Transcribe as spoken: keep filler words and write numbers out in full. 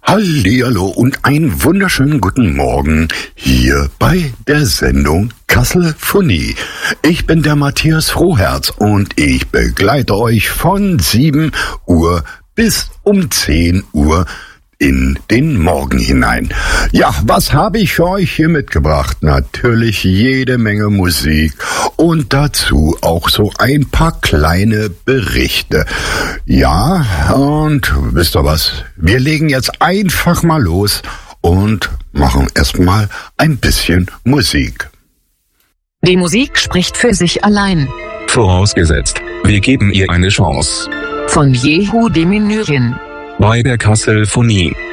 Hallihallo und einen wunderschönen guten Morgen hier bei der Sendung Kasselphonie. Ich bin der Matthias Frohherz und ich begleite euch von sieben Uhr bis um zehn Uhr in den Morgen hinein. Ja, was habe ich für euch hier mitgebracht? Natürlich jede Menge Musik und dazu auch so ein paar kleine Berichte. Ja, und wisst ihr was? Wir legen jetzt einfach mal los und machen erstmal ein bisschen Musik. Die Musik spricht für sich allein. Vorausgesetzt, wir geben ihr eine Chance. Von Yehudi Menuhin. Bei der Kasselphonie.